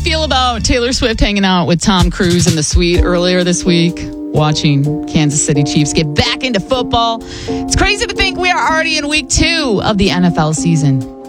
feel about Taylor Swift hanging out with Tom Cruise in the suite earlier this week, watching Kansas City Chiefs get back into football? It's crazy to think we are already in week 2 of the NFL season.